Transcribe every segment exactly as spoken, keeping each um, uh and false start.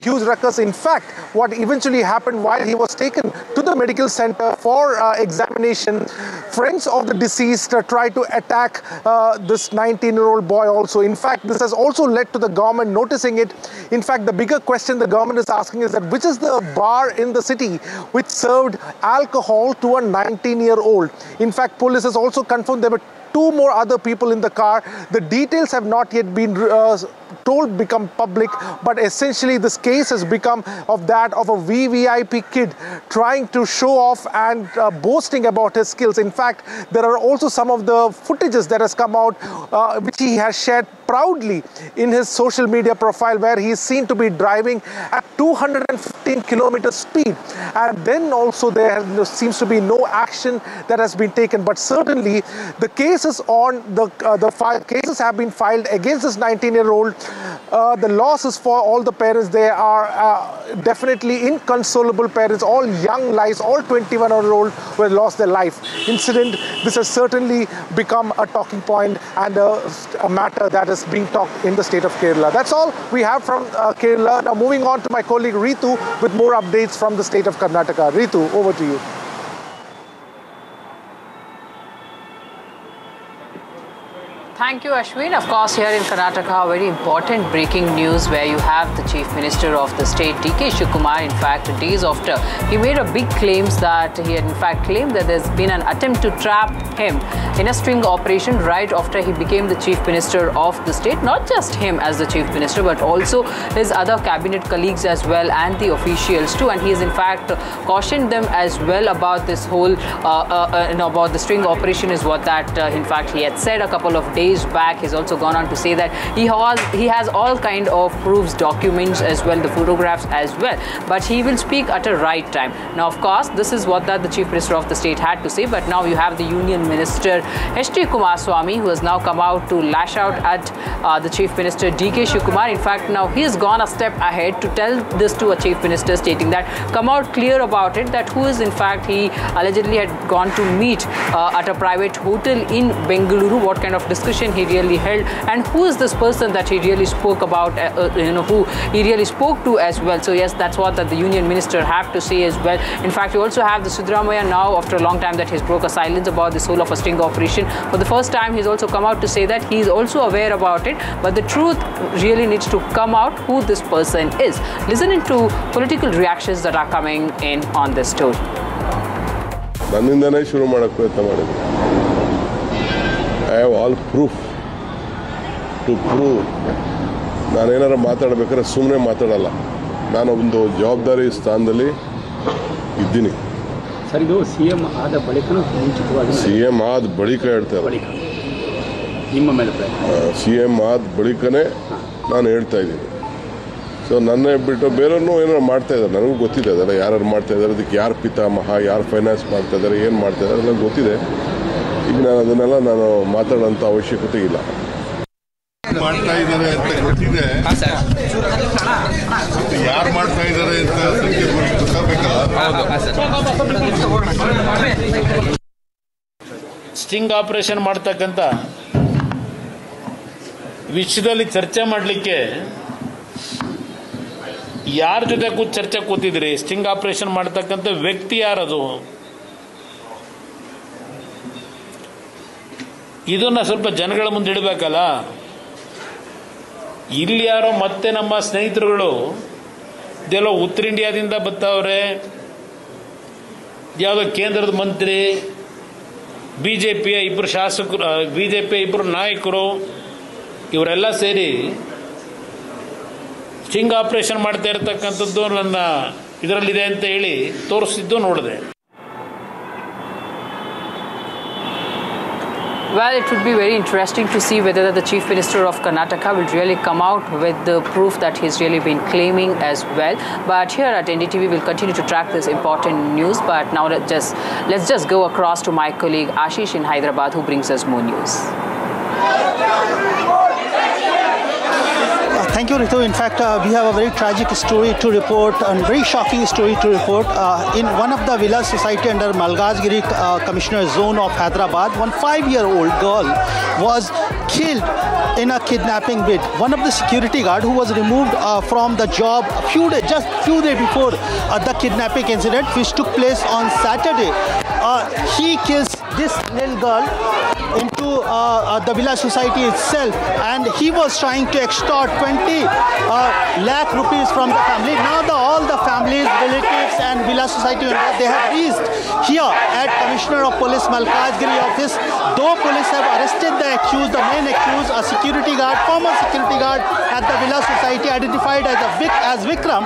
huge ruckus. In fact, what eventually happened while he was taken to the medical center for uh, examination, friends of the deceased uh, tried to attack uh, this nineteen-year-old boy also. In fact, this has also led to the government noticing it. In fact, the bigger question the government is asking is that which is the bar in the city which served alcohol to a nineteen-year-old. In fact, police has also confirmed there were two more other people in the car. The details have not yet been uh, told become public, but essentially this case has become of that of a V V I P kid trying to show off and uh, boasting about his skills. In fact, there are also some of the footages that has come out uh, which he has shared proudly in his social media profile, where he is seen to be driving at two hundred fifteen kilometer speed, and then also there seems to be no action that has been taken. But certainly the cases on the uh, the five cases have been filed against this nineteen-year-old. Uh, the losses for all the parents, they are uh, definitely inconsolable parents, all young lives, all twenty-one-year-old who have lost their life. Incident, this has certainly become a talking point and a, a matter that is being talked in the state of Kerala. That's all we have from uh, Kerala. Now moving on to my colleague Ritu with more updates from the state of Karnataka. Ritu, over to you. Thank you, Ashwin. Of course, here in Karnataka, very important breaking news where you have the Chief Minister of the state, D K Shivakumar. In fact, days after, he made a big claims that he had in fact claimed that there's been an attempt to trap him in a string operation right after he became the Chief Minister of the state. Not just him as the Chief Minister, but also his other cabinet colleagues as well and the officials too. And he has in fact cautioned them as well about this whole, uh, uh, uh, you know, about the string operation is what that uh, in fact he had said a couple of days back. He's also gone on to say that he has he has all kind of proofs, documents as well, the photographs as well, but he will speak at a right time. Now, of course, this is what that the Chief Minister of the state had to say, but now you have the Union Minister H D Kumaraswamy, who has now come out to lash out at uh, the Chief Minister D K Shivakumar. In fact, now he has gone a step ahead to tell this to a Chief Minister, stating that come out clear about it, that who is in fact he allegedly had gone to meet uh, at a private hotel in Bengaluru, what kind of discussion he really held, and who is this person that he really spoke about, uh, uh, you know, who he really spoke to as well. So yes, that's what that the Union Minister have to say as well. In fact, you also have the Siddaramaiah now, after a long time, that he's broke a silence about this whole of a sting operation. For the first time, he's also come out to say that he's also aware about it, but the truth really needs to come out who this person is. Listen into political reactions that are coming in on this story. I have all proof to prove. ನಾನು ಏನಾರ ಮಾತಾಡಬೇಕಾದ್ರೆ ಸುಮ್ಮನೆ ಮಾತಾಡಲ್ಲ. ನಾನು ಒಂದು ಜವಾಬ್ದಾರಿ ಸ್ಥಾನದಲ್ಲಿ ಇದ್ದೀನಿ. Sir, ಇದು ಸಿಎಂ ಆದ ಬಳಿಕನೂ ಮುಂಚಿತವಾಗಿ ಸಿಎಂ ಆದ ಬಳಿಕ ಹೇಳ್ತಾ ಬಳಿಕ ನಿಮ್ಮ ಮೇಲೆ ಸಿಎಂ ಆದ ಬಳಿಕನೇ ನಾನು ಹೇಳ್ತಾ ಇದ್ದೀನಿ. ಸೊ ನನ್ನ ಬಿಟ್ಟು ಬೇರೆಯವ್ರನ್ನೂ ಏನಾರು ಮಾಡ್ತಾ ಇದ್ದಾರೆ, ನನಗೂ ಗೊತ್ತಿದೆ ಅದೆಲ್ಲ ಯಾರು ಮಾಡ್ತಾ ಇದ್ದಾರೆ, ಅದಕ್ಕೆ ಯಾರು ಪಿತಾಮಹ, ಯಾರು ಫೈನಾನ್ಸ್ ಮಾಡ್ತಾ ಇದ್ದಾರೆ, ಏನು ಮಾಡ್ತಾ ಇದ್ದಾರೆ ಎಲ್ಲ ಗೊತ್ತಿದೆ. ಈಗ ನಾನು ಅದನ್ನೆಲ್ಲ ನಾನು ಮಾತಾಡೋಂಥ ಅವಶ್ಯಕತೆ ಇಲ್ಲ. ಮಾಡ್ತಾ ಇದ್ದಾರೆ ಅಂತ ಗೊತ್ತಿದೆ, ಯಾರು ಮಾಡ್ತಾ ಇದ್ದಾರೆ ಅಂತ ಗೊತ್ತಾಗಬೇಕಲ್ಲ. ಸ್ಟಿಂಗ್ ಆಪರೇಷನ್ ಮಾಡ್ತಕ್ಕಂಥ ವಿಷಯದಲ್ಲಿ ಚರ್ಚೆ ಮಾಡಲಿಕ್ಕೆ ಯಾರ ಜೊತೆ ಕೂತ್ ಚರ್ಚೆ ಕೂತಿದ್ರಿ? ಸ್ಟಿಂಗ್ ಆಪರೇಷನ್ ಮಾಡ್ತಕ್ಕಂಥ ವ್ಯಕ್ತಿ ಯಾರದು? ಇದನ್ನ ಸ್ವಲ್ಪ ಜನಗಳ ಮುಂದೆ ಇಡಬೇಕಲ್ಲ. ಇಲ್ಲಿ ಯಾರೋ ಮತ್ತೆ ನಮ್ಮ ಸ್ನೇಹಿತರುಗಳು ಇದೆಲ್ಲೋ ಉತ್ತರ ಇಂಡಿಯಾದಿಂದ ಬರ್ತಾವ್ರೆ, ಯಾವುದೋ ಕೇಂದ್ರದ ಮಂತ್ರಿ, ಬಿಜೆಪಿಯ ಇಬ್ಬರು ಶಾಸಕರು, ಬಿಜೆಪಿಯ ಇಬ್ಬರು ನಾಯಕರು, ಇವರೆಲ್ಲ ಸೇರಿ ಸ್ಟಿಂಗ್ ಆಪರೇಷನ್ ಮಾಡ್ತಾ ಇರತಕ್ಕಂಥದ್ದು ನನ್ನ ಇದರಲ್ಲಿದೆ ಅಂತ ಹೇಳಿ ತೋರಿಸಿದ್ದು ನೋಡಿದೆ. Well, it would be very interesting to see whether the Chief Minister of Karnataka will really come out with the proof that he's really been claiming as well. But here at N D T V, we'll continue to track this important news. But now let's just, let's just go across to my colleague Ashish in Hyderabad, who brings us more news. Thank you, Ritu. In fact, uh, we have a very tragic story to report, a very shocking story to report. Uh, in one of the villa society under Malkajgiri uh, Commissioner Zone of Hyderabad, one five-year-old girl was killed in a kidnapping bid. One of the security guard who was removed uh, from the job a few days, just few days before uh, the kidnapping incident, which took place on Saturday, uh, he kills this little girl into uh, uh, the Villa Society itself, and he was trying to extort twenty uh, lakh rupees from the family. Now the, all the families, relatives and Villa Society, they have reached here at Commissioner of Police Malkajgiri office. Though police have arrested the accused, the main accused, a security guard, former security guard at the Villa Society identified as, a Vic, as Vikram,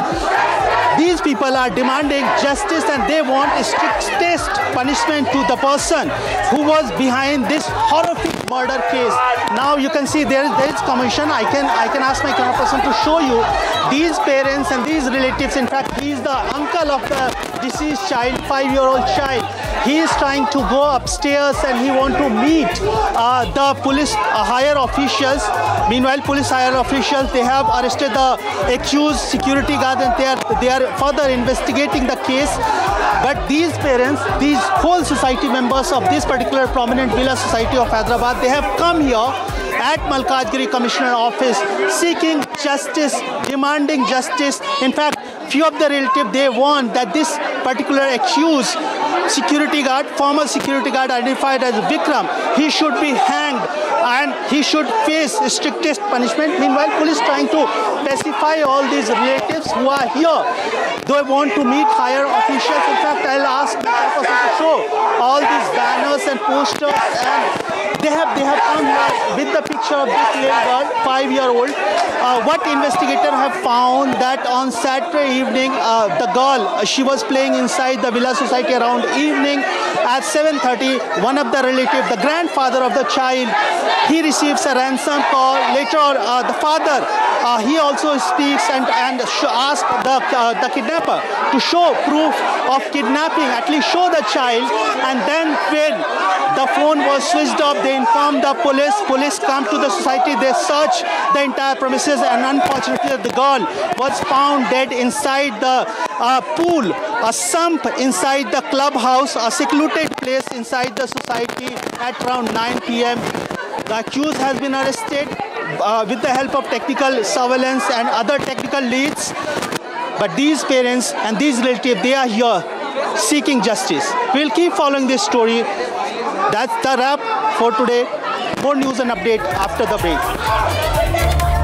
these people are demanding justice and they want a strictest punishment to the person who was behind this horrific murder case. Now you can see there is, there is commission. I can I can ask my camera person to show you these parents and these relatives. In fact, he is the uncle of the deceased child, five-year-old child. He is trying to go upstairs and he want to meet uh, the police uh, higher officials. Meanwhile, police higher officials, they have arrested the accused security guard and they are they are further investigating the case. But these parents, these whole society members of this particular prominent Villa Society of Hyderabad, they have come here at Malkajgiri Commissioner office seeking justice, demanding justice. In fact, few of the relatives, they want that this particular accused security guard, former security guard identified as Vikram, he should be hanged and he should face strictest punishment. Meanwhile, police trying to pacify all these relatives who are here. They want to meet higher officials. In fact, I'll ask the person to show all these banners and posters, and they have they have come here with the picture of this little girl, five-year-old. Uh, what investigators have found that on Saturday evening, uh, the girl, uh, she was playing inside the Villa Society around evening at seven thirty. One of the relatives, the grandfather of the child, he receives a ransom call. Later, uh, the father, uh, he also speaks and, and asks the, uh, the kidnapper to show proof of kidnapping, at least show the child. And then when the phone was switched off, they informed the police. Police come to the society, they search the entire premises, and unfortunately the girl was found dead inside the uh, pool, a sump inside the clubhouse, a secluded place inside the society at around nine p m The accused has been arrested uh, with the help of technical surveillance and other technical leads. But these parents and these relatives, they are here seeking justice. We'll keep following this story. That's the wrap for today. More news and update after the break.